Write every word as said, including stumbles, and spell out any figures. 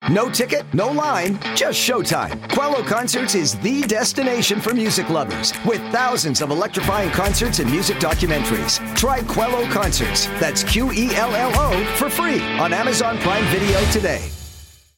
No ticket, no line, just showtime. Quello Concerts is the destination for music lovers, with thousands of electrifying concerts and music documentaries. Try Quello Concerts, that's Q E L L O, for free on Amazon Prime Video today.